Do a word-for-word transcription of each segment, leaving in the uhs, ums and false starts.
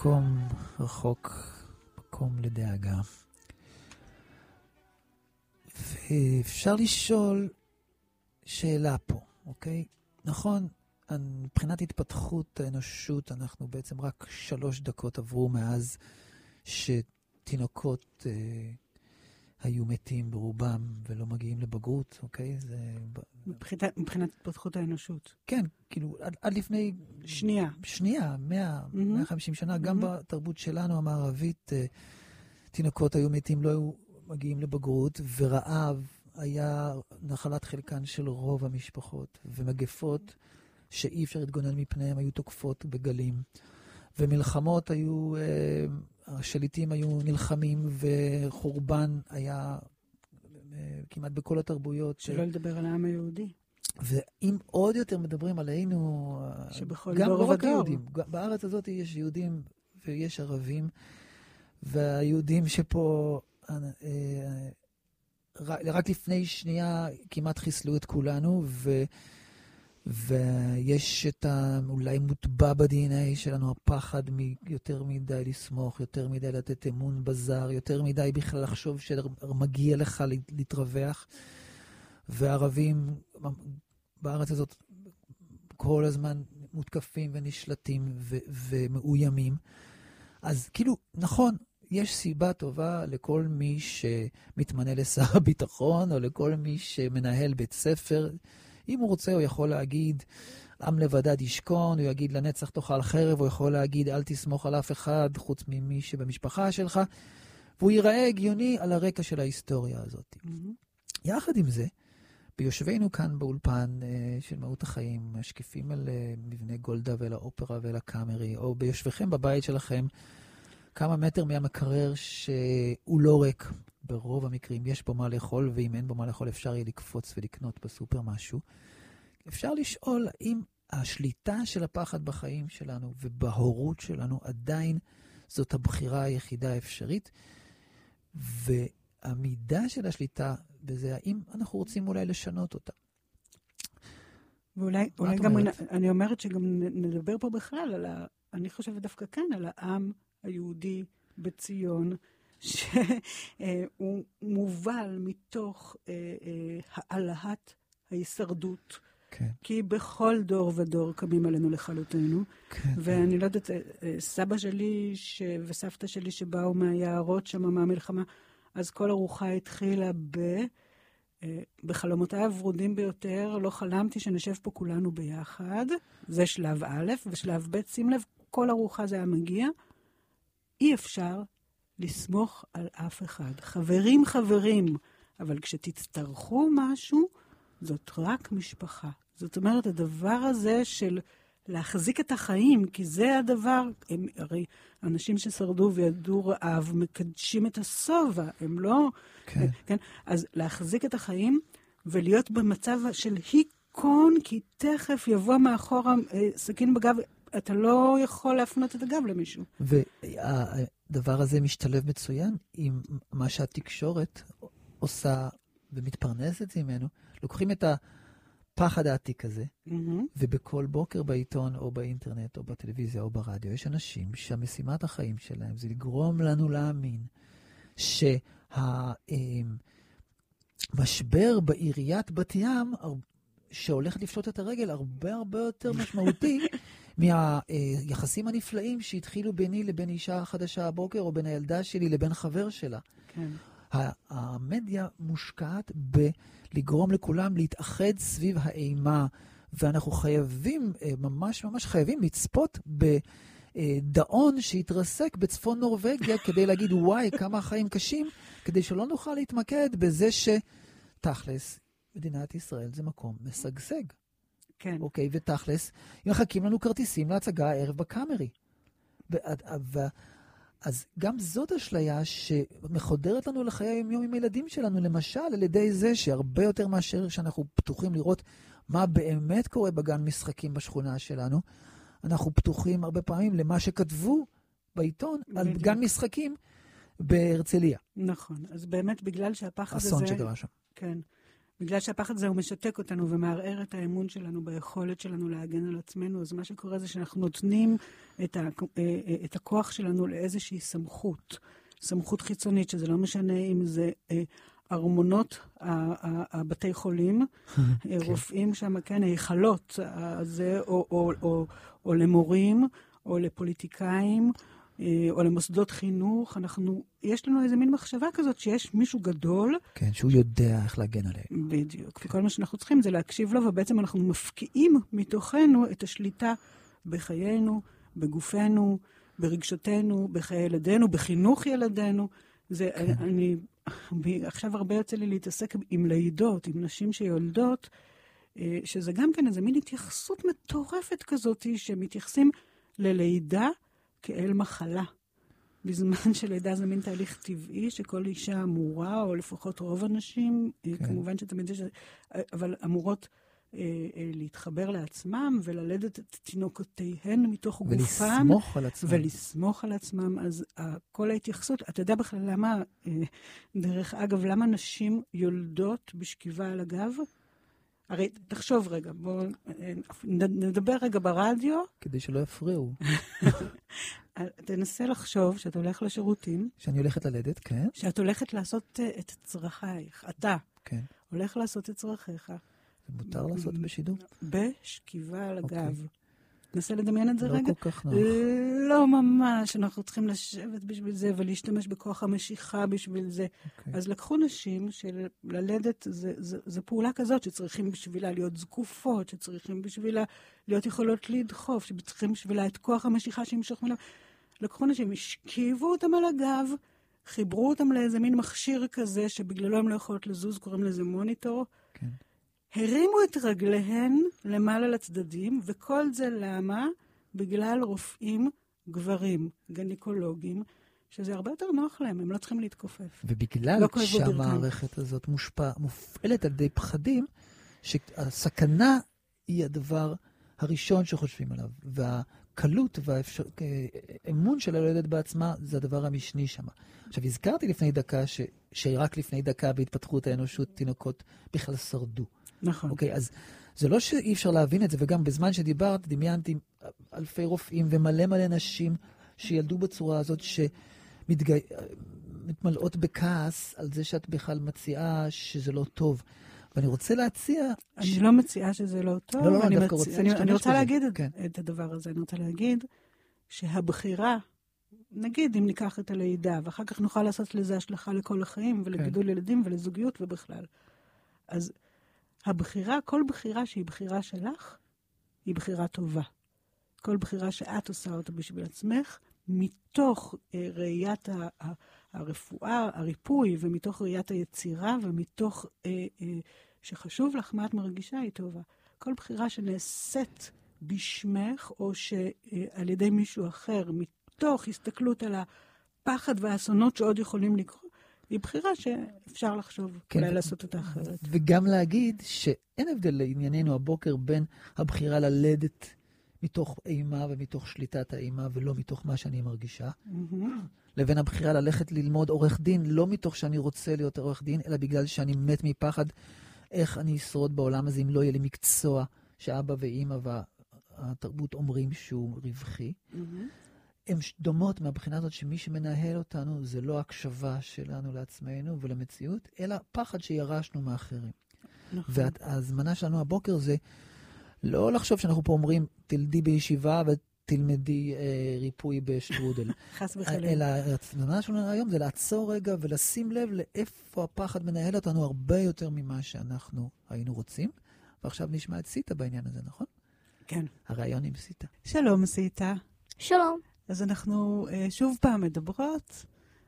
ממקום רחוק, מקום לדאגה. ואפשר לשאול שאלה פה, אוקיי? נכון, מבחינת התפתחות האנושות, אנחנו בעצם רק שלוש דקות עברו מאז שתינוקות אה, היו מתים ברובם ולא מגיעים לבגרות, אוקיי? זה... מבחינת, מבחינת התפתחות האנושות. כן, כאילו, עד, עד לפני... שנייה. שנייה, מאה, mm-hmm. מאה וחמישים שנה, mm-hmm. גם בתרבות שלנו המערבית, אה, תינוקות היו מתים, לא היו מגיעים לבגרות, ורעב היה נחלת חלקן של רוב המשפחות, ומגפות שאי אפשר להתגונן מפניהם היו תוקפות בגלים, ומלחמות היו, השליטים היו נלחמים, וחורבן היה כמעט בכל התרבויות. שלא לדבר על העם היהודי. ואם עוד יותר מדברים עלינו, שבכל גם דור לא רק ודור. יהודים, בארץ הזאת יש יהודים ויש ערבים, והיהודים שפה רק לפני שנייה כמעט חיסלו את כולנו, ו... ויש את ה... אולי מוטבע ב-די אן איי שלנו הפחד מיותר מדי לסמוך, יותר מדי לתת אמון בזר, יותר מדי בכלל לחשוב שמגיע לך להתרווח, והערבים בארץ הזאת כל הזמן מותקפים ונשלטים ו... ומאוימים. אז כאילו, נכון, יש סיבה טובה לכל מי שמתמנה לשר הביטחון, או לכל מי שמנהל בית ספר. אם הוא רוצה, הוא יכול להגיד, עם לבדד ישכון, הוא יגיד לנצח תאכל חרב, הוא יכול להגיד, אל תסמוך על אף אחד, חוץ ממי שבמשפחה שלך, והוא ייראה הגיוני על הרקע של ההיסטוריה הזאת. Mm-hmm. יחד עם זה, ביושבינו כאן באולפן uh, של מהות החיים, משקיפים על uh, מבנה גולדה ואל האופרה ואל הקאמרי, או ביושביכם בבית שלכם, כמה מטר מהמקרר שהוא לא ריק, ברוב המקרים יש בו מה לאכול, ואם אין בו מה לאכול אפשר יהיה לקפוץ ולקנות בסופר משהו. אפשר לשאול האם השליטה של הפחד בחיים שלנו ובהורות שלנו עדיין זאת הבחירה היחידה האפשרית, והמידה של השליטה בזה, האם אנחנו רוצים אולי לשנות אותה. ואולי אולי גם אני, אני אומרת שגם נדבר פה בכלל על ה, אני חושבת דווקא כאן על העם היהודי בציון, שהוא מובל מתוך העלהת ההישרדות, כן. כי בכל דור ודור קמים עלינו לכלותנו, כן. ואני לא יודעת, סבא שלי ש... וסבתא שלי שבאו מהיערות שם מהמלחמה, אז כל ארוחה התחילה ב... בחלומותיי הוורודים ביותר, לא חלמתי שנשב פה כולנו ביחד, זה שלב א', ושלב ב', שים לב, כל ארוחה זה היה מגיע, אי אפשר לסמוך על אף אחד. חברים חברים, אבל כשתצטרכו משהו, זאת רק משפחה. זאת אומרת, הדבר הזה של להחזיק את החיים, כי זה הדבר, הם, הרי אנשים ששרדו וידעו רעב, מקדשים את הסובה, הם לא... כן. כן. אז להחזיק את החיים ולהיות במצב של היכון, כי תכף יבוא מאחורה סכין בגב, אתה לא יכול להפנות את הגב למישהו. והדבר הזה משתלב מצוין עם מה שהתקשורת עושה ומתפרנסת ממנו. לוקחים את הפחד העתיק הזה, mm-hmm. ובכל בוקר בעיתון או באינטרנט או בטלוויזיה או ברדיו, יש אנשים שהמשימת החיים שלהם זה לגרום לנו להאמין שהמשבר בעיריית בת ים, שהולך לפשוט את הרגל, הרבה הרבה יותר משמעותי מהיחסים הנפלאים שהתחילו ביני לבין אישה חדשה הבוקר, או בין הילדה שלי לבין חבר שלה. כן. המדיה מושקעת בלגרום לכולם להתאחד סביב האימה, ואנחנו חייבים, ממש ממש חייבים לצפות בדאון שהתרסק בצפון נורווגיה, כדי להגיד וואי, כמה החיים קשים, כדי שלא נוכל להתמקד בזה שתכלס, מדינת ישראל זה מקום משגשג. כן. אוקיי, ותכלס, מחכים לנו כרטיסים להצגה הערב בקאמרי. אז גם זאת אשליה שמחודרת לנו לחיי היום-יום עם הילדים שלנו, למשל, על ידי זה שהרבה יותר מאשר שאנחנו פתוחים לראות מה באמת קורה בגן משחקים בשכונה שלנו, אנחנו פתוחים הרבה פעמים למה שכתבו בעיתון על גן משחקים בהרצליה. נכון. אז באמת בגלל שהפחד הזה... אסון שקרה שם. כן. בגלל שהפחד הזה הוא משתק אותנו ומערער את האמון שלנו ביכולת שלנו להגן על עצמנו, אז מה שקורה זה שאנחנו נותנים את, ה, את הכוח שלנו לאיזושהי סמכות, סמכות חיצונית, שזה לא משנה אם זה ארמונות הבתי חולים, רופאים שם, כן, היכלות, זה, או, או, או, או למורים, או לפוליטיקאים, או למוסדות חינוך. אנחנו, יש לנו איזה מין מחשבה כזאת שיש מישהו גדול. כן, שהוא יודע איך להגן עליהם. בדיוק. וכל מה שאנחנו צריכים זה להקשיב לו, ובעצם אנחנו מפקיעים מתוכנו את השליטה בחיינו, בגופנו, ברגשותינו, בחיי ילדינו, בחינוך ילדינו. זה, כן. אני, עכשיו הרבה יוצא לי להתעסק עם לידות, עם נשים שיולדות, שזה גם כן איזה מין התייחסות מטורפת כזאת, שמתייחסים ללידה כאל מחלה. בזמן שלידה זה מין תהליך טבעי, שכל אישה אמורה, או לפחות רוב הנשים, כן. כמובן שתמיד יש, אבל אמורות אה, אה, להתחבר לעצמם, וללדת את תינוקותיהן מתוך גופן. ולסמוך על עצמם. ולסמוך על עצמם. אז אה, כל ההתייחסות, אתה יודע בכלל למה, אה, דרך אגב, למה נשים יולדות בשכיבה על הגב? הרי תחשוב רגע, בואו נדבר רגע ברדיו. כדי שלא יפריעו. תנסה לחשוב שאת הולך לשירותים. שאני הולכת ללדת, כן. שאת הולכת לעשות את צרכייך. אתה. כן. הולך לעשות את צרכיך. זה מותר לעשות בשידור? בשכיבה על הגב. תנסה לדמיין את זה רגע. לא כל כך נוח. לא ממש, אנחנו צריכים לשבת בשביל זה ולהשתמש בכוח המשיכה בשביל זה. אז לקחו נשים של ללדת, זו פעולה כזאת שצריכים בשבילה להיות זקופות, שצריכים בשבילה להיות יכולות לדחוף, שצריכים בשבילה את כוח המשיכה שימשוך מלא. לקחו נשים, השכיבו אותם על הגב, חיברו אותם לאיזה מין מכשיר כזה שבגללו הם לא יכולות לזוז, קוראים לזה מוניטור. כן. הרימו את רגליהן למעלה לצדדים, וכל זה למה? בגלל רופאים גברים, גניקולוגים, שזה הרבה יותר נוח להם, הם לא צריכים להתכופף. ובגלל לא שהמערכת הזאת מושפע, מופעלת על ידי פחדים, שהסכנה היא הדבר הראשון שחושבים עליו, והקלות והאמון של הילדת בעצמה זה הדבר המשני שם. עכשיו, הזכרתי לפני דקה, ש... שרק לפני דקה בהתפתחות האנושות תינוקות בכלל שרדו. נכון. אוקיי, אז זה לא שאי אפשר להבין את זה, וגם בזמן שדיברת, דמיינתי אלפי רופאים ומלא מלא נשים שילדו בצורה הזאת, שמתמלאות בכעס על זה שאת בכלל מציעה שזה לא טוב. ואני רוצה להציע... אני ש... לא מציעה שזה לא טוב. לא, לא, אני דווקא מצ... רוצה אני, אני רוצה להגיד כן. את הדבר הזה. אני רוצה להגיד שהבחירה, נגיד אם ניקח את הלידה, ואחר כך נוכל לעשות לזה השלכה לכל החיים, ולגידול כן. ילדים ולזוגיות ובכלל. אז הבחירה, כל בחירה שהיא בחירה שלך, היא בחירה טובה. כל בחירה שאת עושה אותה בשביל עצמך, מתוך אה, ראיית ה- ה- הרפואה, הריפוי, ומתוך ראיית היצירה, ומתוך אה, אה, שחשוב לך מה את מרגישה היא טובה. כל בחירה שנעשית בשמך, או שעל ידי מישהו אחר, מתוך הסתכלות על הפחד והאסונות שעוד יכולים לקרות, היא בחירה שאפשר לחשוב, כן, אולי לעשות אותה אחרת. וגם להגיד שאין הבדל לענייננו הבוקר בין הבחירה ללדת מתוך אימה ומתוך שליטת האימה, ולא מתוך מה שאני מרגישה, mm-hmm. לבין הבחירה ללכת ללמוד עורך דין, לא מתוך שאני רוצה להיות עורך דין, אלא בגלל שאני מת מפחד איך אני אשרוד בעולם הזה, אם לא יהיה לי מקצוע שאבא ואימא והתרבות אומרים שהוא רווחי. Mm-hmm. הן דומות מהבחינה הזאת שמי שמנהל אותנו זה לא הקשבה שלנו לעצמנו ולמציאות, אלא פחד שירשנו מאחרים. נכון. וההזמנה שלנו הבוקר זה לא לחשוב שאנחנו פה אומרים, תלדי בישיבה ותלמדי אה, ריפוי בשטרודל. חס וחלילה. אלא ההזמנה שלנו היום זה לעצור רגע ולשים לב לאיפה הפחד מנהל אותנו הרבה יותר ממה שאנחנו היינו רוצים. ועכשיו נשמע את סיטה בעניין הזה, נכון? כן. הרעיון עם סיטה. שלום סיטה. שלום. אז אנחנו uh, שוב פעם מדברות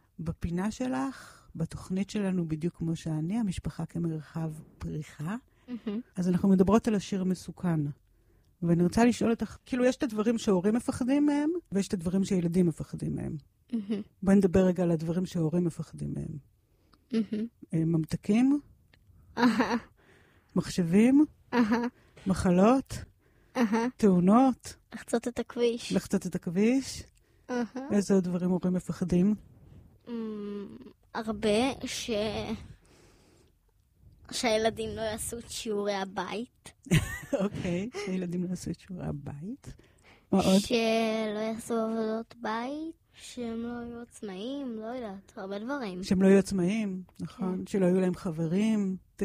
בפינה שלך, בתוכנית שלנו בדיוק כמו שאני, המשפחה כמרחב פריחה. Mm-hmm. אז אנחנו מדברות על השיר מסוכן. ואני רוצה לשאול אותך, כאילו יש את הדברים שההורים מפחדים מהם, ויש את הדברים שילדים מפחדים מהם. Mm-hmm. בואי נדבר רגע על הדברים שההורים מפחדים מהם. Mm-hmm. ממתקים? Uh-huh. מחשבים? Uh-huh. מחלות? Uh-huh. תאונות? לחצות את הכביש. לחצות את הכביש? Uh-huh. איזה עוד דברים הורים מפחדים? Um, הרבה ש... שהילדים לא יעשו את שיעורי הבית. אוקיי, שהילדים לא יעשו את שיעורי הבית. מה עוד? שלא יעשו עבודות בית, שהם לא יהיו עצמאים, לא יודעת, הרבה דברים. שהם לא יהיו עצמאים, נכון? שלא יהיו להם חברים.